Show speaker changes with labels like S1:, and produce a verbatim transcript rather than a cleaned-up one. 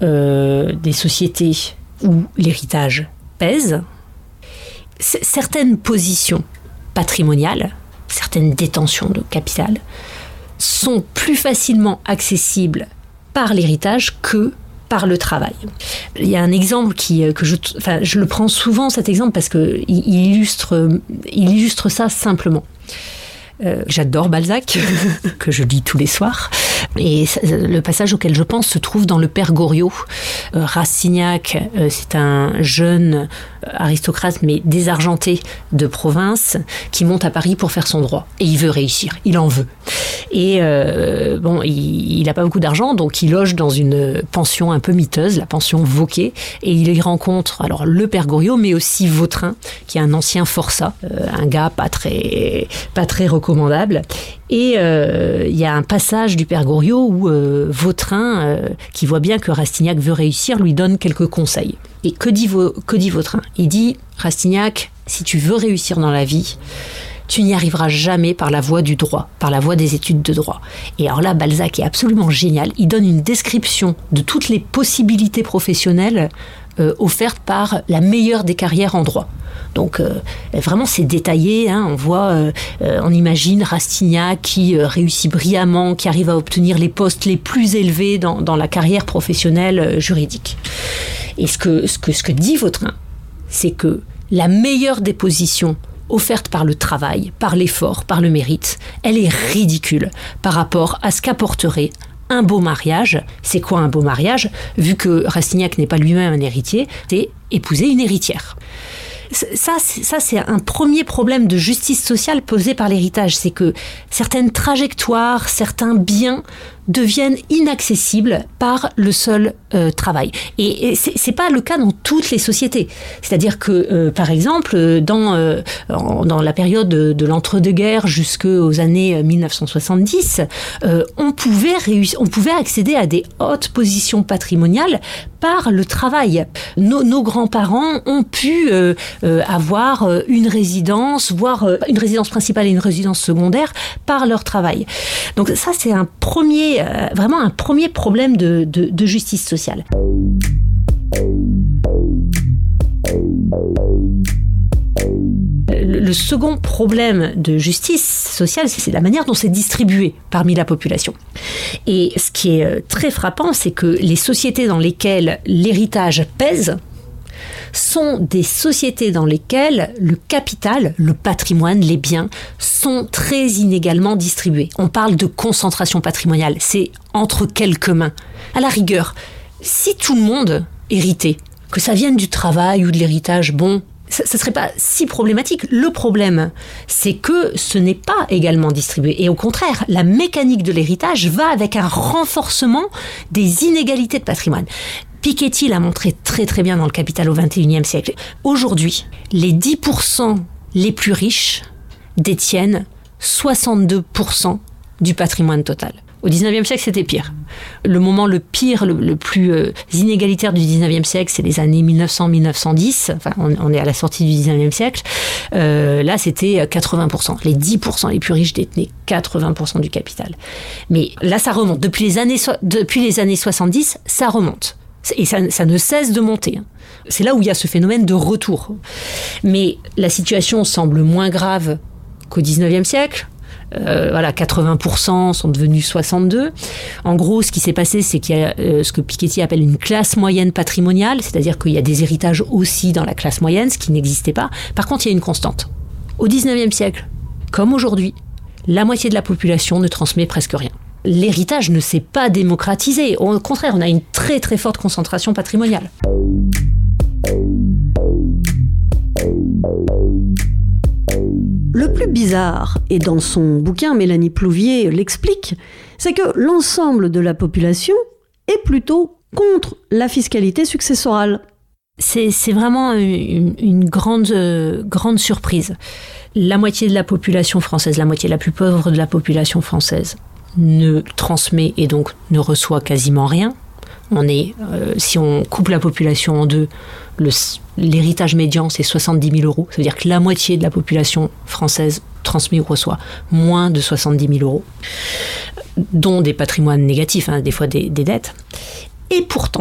S1: euh, des sociétés où l'héritage pèse, c- certaines positions patrimoniales, certaines détentions de capital, sont plus facilement accessibles par l'héritage que par le travail. Il y a un exemple qui, que je, enfin, je le prends souvent, cet exemple, parce qu'il il illustre, il illustre ça simplement. Euh, j'adore Balzac, que je lis tous les soirs. Et le passage auquel je pense se trouve dans le Père Goriot. Euh, Rastignac, euh, c'est un jeune aristocrate, mais désargenté de province, qui monte à Paris pour faire son droit. Et il veut réussir, il en veut. Et euh, bon, il n'a pas beaucoup d'argent, donc il loge dans une pension un peu miteuse, la pension Vauquet, et il y rencontre alors le Père Goriot, mais aussi Vautrin, qui est un ancien forçat, euh, un gars pas très, pas très recommandable. Et euh, il y a un passage du Père Goriot où euh, Vautrin, euh, qui voit bien que Rastignac veut réussir, lui donne quelques conseils. Et que dit, que dit Vautrin ? Il dit, Rastignac, si tu veux réussir dans la vie, tu n'y arriveras jamais par la voie du droit, par la voie des études de droit. Et alors là, Balzac est absolument génial. Il donne une description de toutes les possibilités professionnelles euh, offertes par la meilleure des carrières en droit. Donc euh, vraiment c'est détaillé, hein. On voit, euh, euh, on imagine Rastignac qui euh, réussit brillamment, qui arrive à obtenir les postes les plus élevés dans, dans la carrière professionnelle euh, juridique. Et ce que, ce, que, ce que dit Vautrin, c'est que la meilleure des positions offerte par le travail, par l'effort, par le mérite, elle est ridicule par rapport à ce qu'apporterait un beau mariage. C'est quoi un beau mariage ? Vu que Rastignac n'est pas lui-même un héritier, c'est épouser une héritière. Ça, c'est, ça, c'est un premier problème de justice sociale posé par l'héritage. C'est que certaines trajectoires, certains biens deviennent inaccessibles par le seul euh, travail. Et, et c'est, c'est pas le cas dans toutes les sociétés. C'est-à-dire que, euh, par exemple, dans, euh, en, dans la période de, de l'entre-deux-guerres jusqu'aux années mille neuf cent soixante-dix, euh, on pouvait réussir, on pouvait accéder à des hautes positions patrimoniales par le travail. Nos, nos grands-parents ont pu euh, euh, avoir une résidence, voire euh, une résidence principale et une résidence secondaire par leur travail. Donc ça, c'est un premier Euh, vraiment un premier problème de, de, de justice sociale. Le, le second problème de justice sociale, c'est, c'est la manière dont c'est distribué parmi la population. Et ce qui est très frappant, c'est que les sociétés dans lesquelles l'héritage pèse sont des sociétés dans lesquelles le capital, le patrimoine, les biens sont très inégalement distribués. On parle de concentration patrimoniale, c'est entre quelques mains. À la rigueur, si tout le monde héritait, que ça vienne du travail ou de l'héritage, bon, ça ne serait pas si problématique. Le problème, c'est que ce n'est pas également distribué. Et au contraire, la mécanique de l'héritage va avec un renforcement des inégalités de patrimoine. Piketty l'a montré très très bien dans le Capital au vingt et unième siècle. Aujourd'hui, les dix pour cent les plus riches détiennent soixante-deux pour cent du patrimoine total. Au dix-neuvième siècle, c'était pire. Le moment le pire, le, le plus euh, inégalitaire du dix-neuvième siècle, c'est les années mille neuf cents à mille neuf cent dix. Enfin, on, on est à la sortie du dix-neuvième siècle. Euh, là, c'était quatre-vingts pour cent. Les dix pour cent les plus riches détenaient quatre-vingts pour cent du capital. Mais là, ça remonte. Depuis les années, so- depuis les années soixante-dix, ça remonte. Et ça, ça ne cesse de monter. C'est là où il y a ce phénomène de retour. Mais la situation semble moins grave qu'au dix-neuvième siècle. Euh, voilà, quatre-vingts pour cent sont devenus soixante-deux. En gros, ce qui s'est passé, c'est qu'il y a euh, ce que Piketty appelle une classe moyenne patrimoniale, c'est-à-dire qu'il y a des héritages aussi dans la classe moyenne, ce qui n'existait pas. Par contre, il y a une constante. Au dix-neuvième siècle, comme aujourd'hui, la moitié de la population ne transmet presque rien. L'héritage ne s'est pas démocratisé. Au contraire, on a une très très forte concentration patrimoniale.
S2: Le plus bizarre, et dans son bouquin, Mélanie Plouvier l'explique, c'est que l'ensemble de la population est plutôt contre la fiscalité successorale.
S1: C'est, c'est vraiment une, une grande, euh, grande surprise. La moitié de la population française, la moitié la plus pauvre de la population française, ne transmet et donc ne reçoit quasiment rien. On est, euh, si on coupe la population en deux, le, l'héritage médian, c'est soixante-dix mille euros. Ça veut dire que la moitié de la population française transmet ou reçoit moins de soixante-dix mille euros, dont des patrimoines négatifs, hein, des fois des, des dettes. Et pourtant,